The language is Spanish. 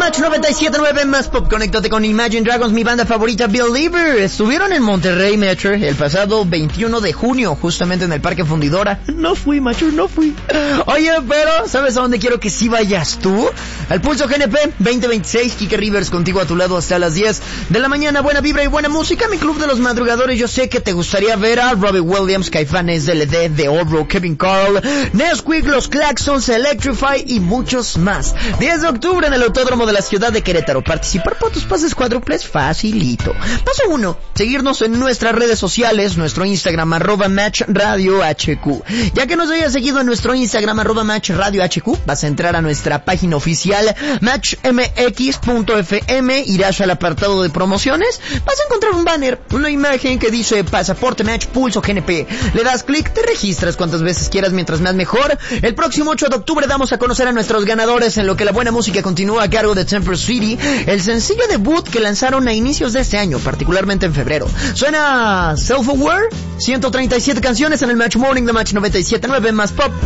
Match 97.9 más pop. Conéctate con Imagine Dragons, mi banda favorita, Believer. Estuvieron en Monterrey, Metro, el pasado 21 de junio, justamente en el Parque Fundidora. No fui, macho, no fui. Oye, pero ¿sabes a dónde quiero que sí vayas tú? Al Pulso GNP 2026, Kike Rivers contigo a tu lado hasta las 10 de la mañana. Buena vibra y buena música, mi club de los madrugadores. Yo sé que te gustaría ver a Robbie Williams, Caifanes, DLD, The Oro, Kevin Carl, Nesquik, Los Claxons, Electrify y muchos más. 10 de octubre en el Autódromo de la ciudad de Querétaro. Participar por tus pases cuádruples, facilito. Paso 1, seguirnos en nuestras redes sociales, nuestro Instagram, @MatchRadioHQ. Ya que nos hayas seguido en nuestro Instagram, @MatchRadioHQ, vas a entrar a nuestra página oficial, matchmx.fm, irás al apartado de promociones, vas a encontrar un banner, una imagen que dice Pasaporte Match Pulso GNP. Le das clic, te registras cuantas veces quieras, mientras más mejor. El próximo 8 de octubre damos a conocer a nuestros ganadores, en lo que la buena música continúa a cargo de Temper City, el sencillo debut que lanzaron a inicios de este año, particularmente en febrero. Suena Self-Aware, 137 canciones en el Match Morning de Match 97.9 más pop.